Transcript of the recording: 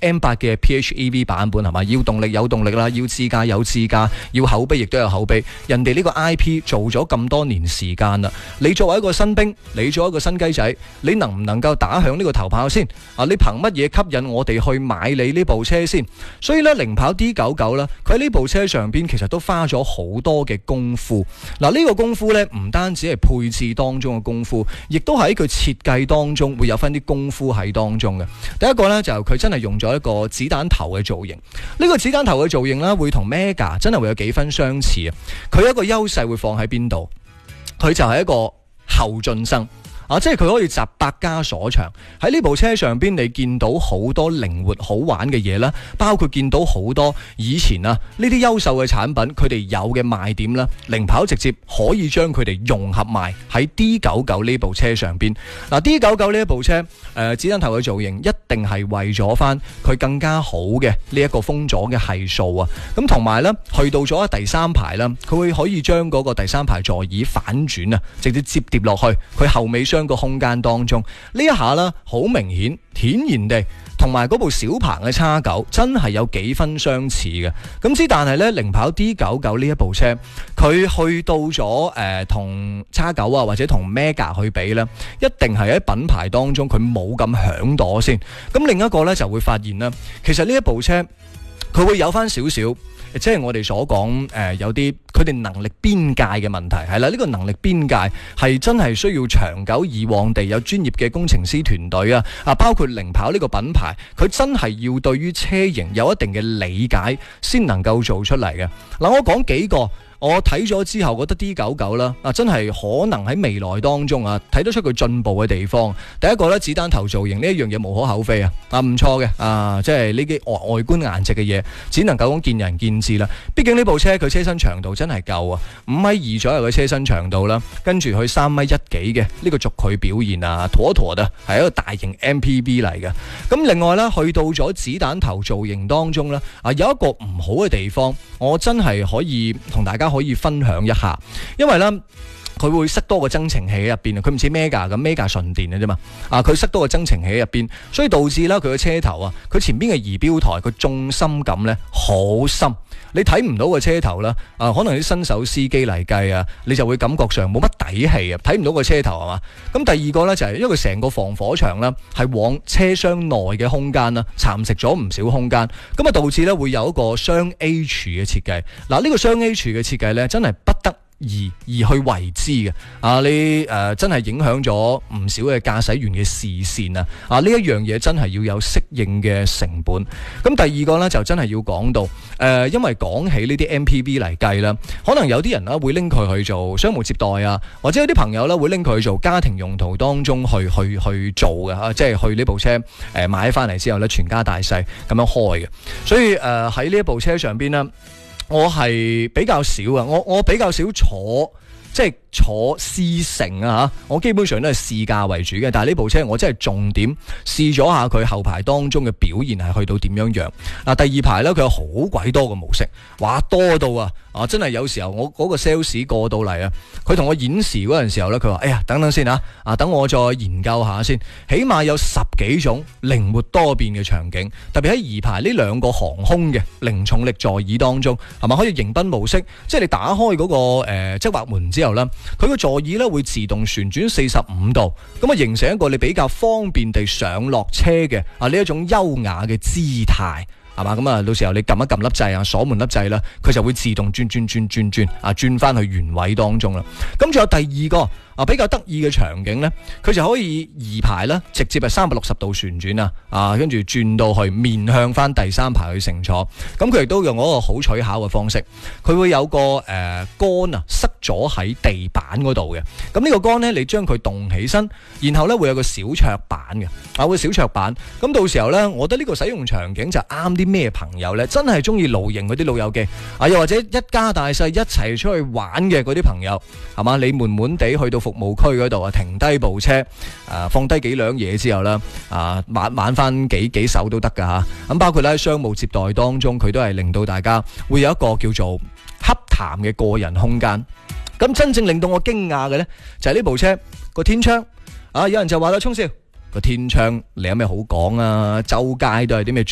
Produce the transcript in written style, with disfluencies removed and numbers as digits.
M8 嘅 PHEV 版本係嘛？要動力有動力啦，要支架有支架，要口碑亦都有口碑。人哋呢個 IP 做咗咁多年時間啦，你作為一個新兵，你作為一個新雞仔，你能唔能夠打響呢個頭炮先？啊，你憑乜嘢吸引我哋去買你呢部車先？所以咧，零跑 D99 啦，佢喺呢部車上邊其實都花咗好多嘅功夫。嗱，呢個功夫咧唔單止係配置當中嘅功夫，亦都喺佢設計當中會有翻啲功夫喺當中嘅。第一個咧就佢真係用咗一個子彈頭嘅造型，呢個子彈頭嘅造型咧會同 Mega 真係會有幾分相似啊！佢一個優勢會放喺邊度？佢就係一個後進生。即係佢可以集百家所長，喺呢部車上邊你見到好多靈活好玩嘅嘢啦，包括見到好多以前呢啲優秀嘅產品佢哋有嘅賣點啦，零跑直接可以將佢哋融合埋喺 D99 呢部車上邊。嗱， D99 呢一部車子彈頭嘅造型一定係為咗翻佢更加好嘅呢一個風阻嘅係數啊，咁同埋呢，去到咗第三排啦，佢會可以將嗰個第三排座椅反轉啊，直接摺疊落去佢後尾箱個空間當中，呢一下啦，好明顯顯然地同埋嗰部小鵬嘅 X9 真係有幾分相似嘅。咁之但係咧，零跑 D99 呢一部車，佢去到咗同 X9 啊或者同 Mega 去比咧，一定係喺品牌當中佢冇咁響朵先。咁另一個咧就會發現啦，其實呢一部車佢會有翻少少。即係我哋所講有啲佢哋能力邊界嘅問題係啦，呢個能力邊界係真係需要長久以往地有專業嘅工程師團隊啊，包括零跑呢個品牌，佢真係要對於車型有一定嘅理解先能夠做出嚟嘅。嗱，我講幾個。我睇咗之後覺得 D99 啦，真係可能喺未來當中睇得出佢進步嘅地方。第一個咧，子彈頭造型呢一樣嘢無可厚非唔錯嘅即係呢啲外觀顏值嘅嘢，只能夠講見仁見智啦。畢竟呢部車佢車身長度真係夠5.2米左右嘅車身長度啦，跟住佢3.1米幾嘅呢個軸距表現妥妥係一個大型 MPV 嚟嘅。咁另外咧，去到咗子彈頭造型當中咧，有一個唔好嘅地方，我真係可以同大家可以分享一下，因為咧佢會塞多個增程器喺入邊，佢唔似 Mega 咁 ，Mega 純電嘅啫嘛，佢塞多個增程器喺入邊，所以導致啦佢個車頭佢前邊嘅儀表台個重心感咧好深，你睇唔到個車頭啦，可能啲新手司機嚟計你就會感覺上冇乜底氣睇唔到個車頭係嘛。咁第二個咧就係因為成個防火牆啦係往車廂內嘅空間啦，蠶食咗唔少空間，咁導致咧會有一個雙 H 嘅設計。嗱，呢個雙 H 嘅設計咧真係不得而去為之嘅你真係影響咗唔少嘅駕駛員嘅視線呢一樣嘢真係要有適應嘅成本。咁第二個呢，就真係要講到因為講起呢啲 MPV 嚟計啦，可能有啲人會拎佢去做商務接待或者有啲朋友咧會拎佢去做家庭用途當中去做嘅即係去呢部車買翻嚟之後咧全家大細咁樣開嘅。所以喺呢一部車上邊呢，我係比較少我比較少坐試乘我基本上都係試駕為主嘅。但係呢部車我真係重點試咗下佢後排當中嘅表現係去到點樣樣。第二排呢，佢有好鬼多個模式，話多到真係有時候我嗰個 sales 過到嚟佢同我演示嗰陣時候呢，佢話哎呀等等先等我再研究下先，起碼有10幾種靈活多變嘅場景，特別喺二排呢兩個航空嘅零重力座椅當中係咪可以迎賓模式，即係你打開嗰個側滑門之後呢，佢個座椅咧會自動旋轉45度，咁形成一個你比較方便地上落車嘅呢一種優雅嘅姿態，係嘛？咁到時候你撳一撳粒掣鎖門粒掣啦，佢就會自動轉翻去原位當中啦。咁仲有第二個比較得意嘅場景呢，佢就可以二排啦，直接係360度旋轉跟住轉到去面向翻第三排去乘坐。咁佢亦都用嗰個好取巧嘅方式，佢會有個杆塞咗喺地板嗰度嘅。咁呢個杆呢，你將佢動起身，然後呢會有個小桌板嘅會小桌板。咁到時候呢，我覺得呢個使用場景就啱啲咩朋友呢？真係中意露營嗰啲老友記又或者一家大細一齊出去玩嘅嗰啲朋友，係嘛？你悶悶地去到服務區嗰度停低部車，放低幾兩嘢之後啦，玩翻幾手都得噶咁包括咧喺商務接待當中，佢都係令到大家會有一個叫做洽談嘅個人空間。咁真正令到我驚訝嘅呢，就係呢部車個天窗有人就話啦，聰少個天窗你有咩好講周街都係啲咩